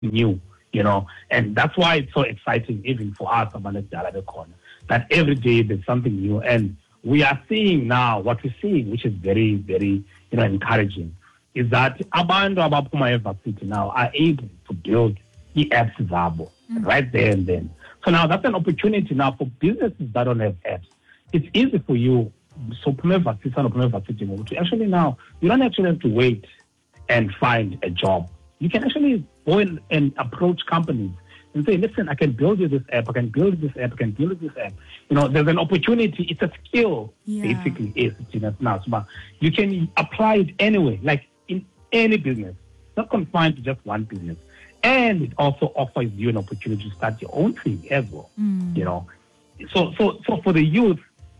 new, and that's why it's so exciting, even for us, that every day there's something new. And we are seeing now, what we're seeing, which is very, very, encouraging, is that abantu abaphuma evarsity now are able to build the apps zabo right there and then. So now that's an opportunity now for businesses that don't have apps. It's easy for you, so to actually now, you don't actually have to wait and find a job. You can actually go in and approach companies and say, listen, I can build you this app, I can build this app, I can build this app. There's an opportunity. It's a skill, basically, is now. So you can apply it anyway, like in any business, not confined to just one business. And it also offers you an opportunity to start your own thing as well. So for the youth,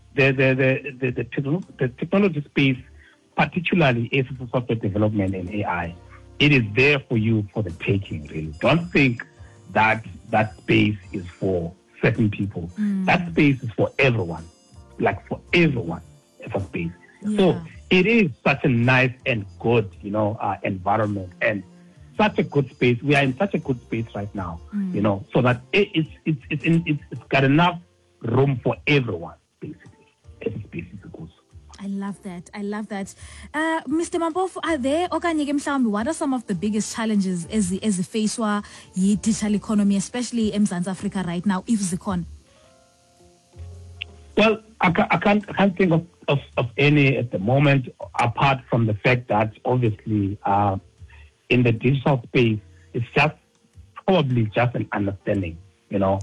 the technology space, particularly is software development and AI, it is there for you for the taking, really. Don't think that space is for certain people. That space is for everyone. Like for everyone, it's a space. Yeah. So it is such a nice and good, environment, and such a good space. We are in such a good space right now, so that it's got enough room for everyone, basically. Every space is good. I love that. Mr. Mampofu, are there, what are some of the biggest challenges as the face wa digital economy, especially in South Africa right now, if Zikon? Well, I can't think of any at the moment, apart from the fact that obviously in the digital space, it's just probably just an understanding, So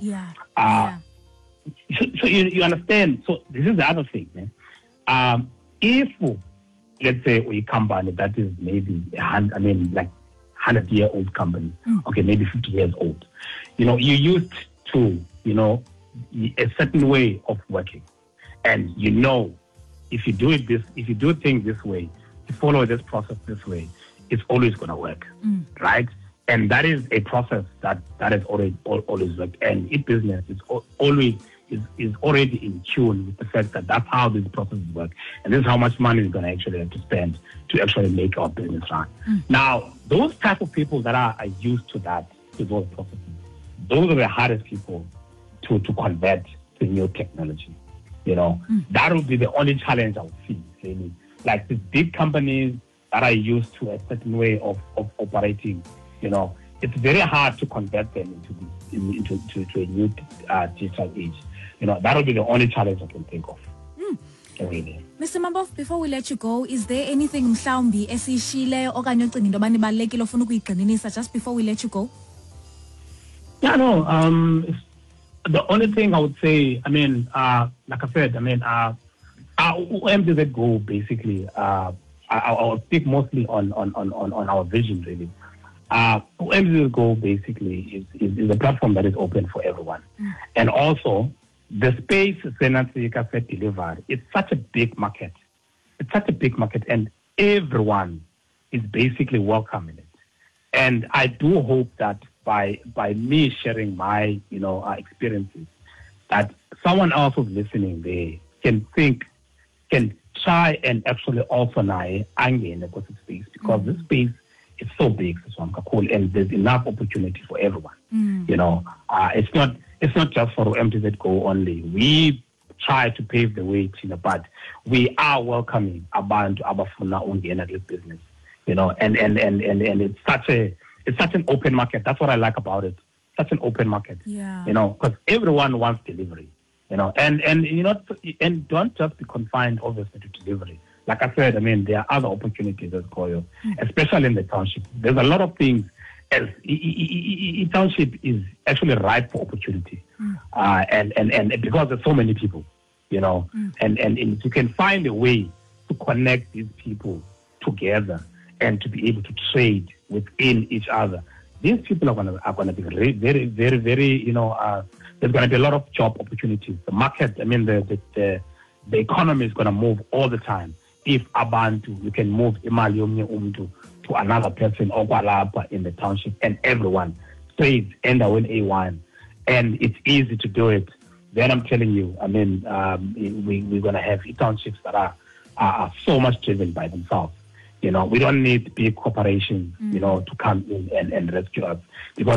you understand. So this is the other thing, man. If, let's say, a company that is maybe 100-year-old company, okay, maybe 50 years old, you're used to, a certain way of working, and if you do things this way, you follow this process this way, it's always going to work, right? And that is a process that has always worked, and in business is already in tune with the fact that that's how these processes work, and this is how much money we're going to actually have to spend to actually make our business run. Now, those type of people that are used to those processes, those are the hardest people to convert to new technology. That would be the only challenge I would see, really. Like these big companies that are used to a certain way of operating, it's very hard to convert them into a new digital age. That would be the only challenge I can think of. Really. Mr. Mampofu, before we let you go, is there anything mhlawumbi esishileyo okanye ocinga into yobana ibalulekile ofuna ukuyigxininisa just before we let you go? Yeah, no. The only thing I would say, like I said, MTZ Go, basically, I'll speak mostly on our vision, really. MTZ Go, basically, is a platform that is open for everyone. And also, the space Senatsika said delivered, it's such a big market. And everyone is basically welcome in it. And I do hope that by me sharing my, experiences, that someone else who's listening there can try and actually also angin the space, because this space is so big, and there's enough opportunity for everyone. It's not just for MTZ Go only. We try to pave the way, but we are welcoming abantu abafuna ungena this business, and it's such an open market. That's what I like about it. Such an open market, because everyone wants delivery, and don't just be confined, obviously, to delivery. Like I said, there are other opportunities as well, especially in the township. There's a lot of things. As township is actually ripe for opportunity, and because there's so many people, and if you can find a way to connect these people together and to be able to trade within each other, these people are gonna be very, very, very, very, there's gonna be a lot of job opportunities. The market, the economy is gonna move all the time. If abantu, you can move imali yomnye umuntu to another person in the township, and everyone trades endaweni A1, and it's easy to do it, then I'm telling you, we're going to have townships that are so much driven by themselves, You know, we don't need big corporations, you know, to come in and rescue us, because